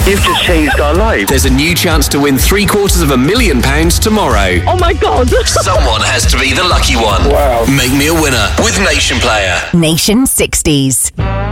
You've just changed our lives. There's a new chance to win £750,000 tomorrow. Oh my God. Someone has to be the lucky one. Wow. Make me a winner with Nation Player. Nation 60s.